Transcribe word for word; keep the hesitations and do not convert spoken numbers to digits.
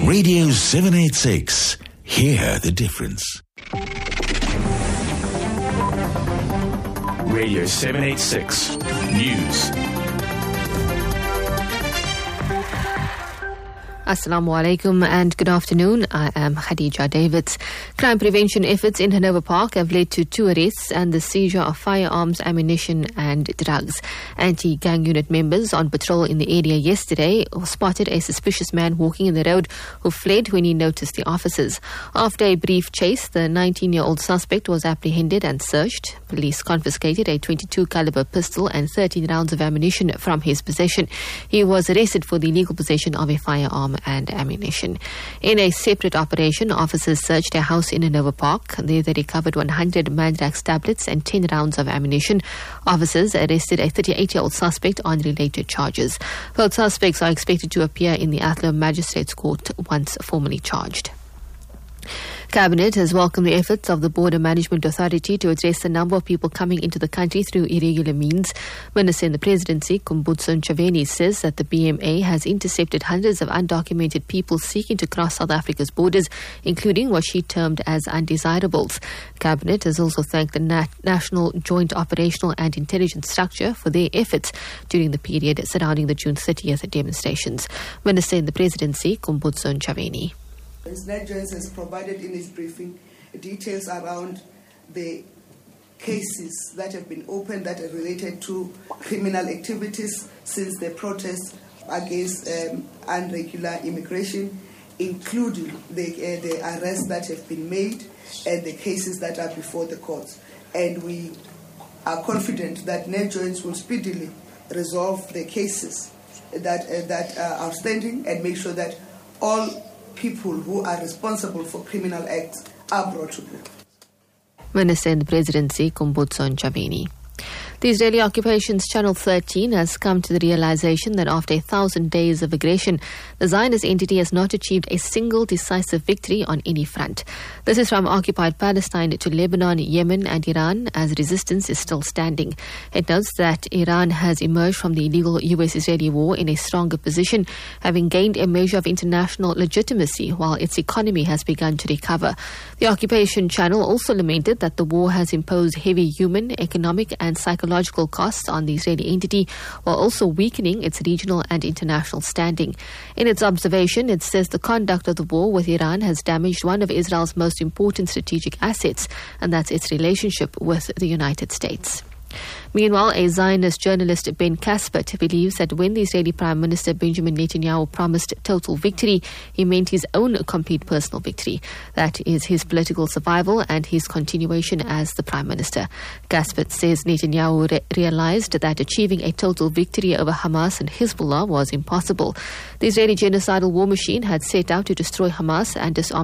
Radio seven eighty-six. Hear the difference. Radio seven eighty-six News. Assalamu alaikum and good afternoon. I am Khadija Davids. Crime prevention efforts in Hanover Park have led to two arrests and the seizure of firearms, ammunition and drugs. Anti-gang unit members on patrol in the area yesterday spotted a suspicious man walking in the road who fled when he noticed the officers. After a brief chase, the nineteen-year-old suspect was apprehended and searched. Police confiscated a twenty-two caliber pistol and thirteen rounds of ammunition from his possession. He was arrested for the illegal possession of a firearm and ammunition. In a separate operation, officers searched a house in Hanover Park. There they recovered one hundred Mandrax tablets and ten rounds of ammunition. Officers arrested a thirty-eight-year-old suspect on related charges. Both suspects are expected to appear in the Athlone Magistrates Court once formally charged. Cabinet has welcomed the efforts of the Border Management Authority to address the number of people coming into the country through irregular means. Minister in the Presidency, Kumbutso Ntshavheni, says that the B M A has intercepted hundreds of undocumented people seeking to cross South Africa's borders, including what she termed as undesirables. Cabinet has also thanked the Nat- National Joint Operational and Intelligence Structure for their efforts during the period surrounding the June thirtieth demonstrations. Minister in the Presidency, Kumbutso Ntshavheni. Nat Jones has provided in his briefing details around the cases that have been opened that are related to criminal activities since the protests against um, irregular immigration, including the, uh, the arrests that have been made and the cases that are before the courts. And we are confident that Nat Jones will speedily resolve the cases that, uh, that are outstanding and make sure that all people who are responsible for criminal acts are brought to book. Minister in the Presidency, Kumbutso Ntshavheni. The Israeli occupation's Channel thirteen has come to the realization that after a thousand days of aggression, the Zionist entity has not achieved a single decisive victory on any front. This is from occupied Palestine to Lebanon, Yemen and Iran, as resistance is still standing. It notes that Iran has emerged from the illegal U S-Israeli war in a stronger position, having gained a measure of international legitimacy while its economy has begun to recover. The occupation channel also lamented that the war has imposed heavy human, economic and psychological costs on the Israeli entity, while also weakening its regional and international standing. In its observation, it says the conduct of the war with Iran has damaged one of Israel's most important strategic assets, and that's its relationship with the United States. Meanwhile, a Zionist journalist, Ben Caspert, believes that when the Israeli Prime Minister Benjamin Netanyahu promised total victory, he meant his own complete personal victory. That is his political survival and his continuation as the Prime Minister. Caspert says Netanyahu re- realized that achieving a total victory over Hamas and Hezbollah was impossible. The Israeli genocidal war machine had set out to destroy Hamas and disarm